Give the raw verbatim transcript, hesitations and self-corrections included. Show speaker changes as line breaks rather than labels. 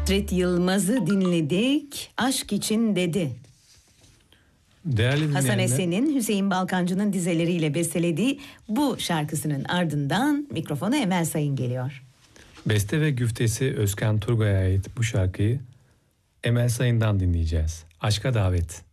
Fikret Yılmaz'ı dinledik. Aşk için dedi.
Değerli
Hasan
dinleyenler,
Esen'in Hüseyin Balkancı'nın dizeleriyle bestelediği bu şarkısının ardından mikrofona Emel Sayın geliyor.
beste ve güftesi Özkan Turgay'a ait bu şarkıyı Emel Sayın'dan dinleyeceğiz. Aşka Davet.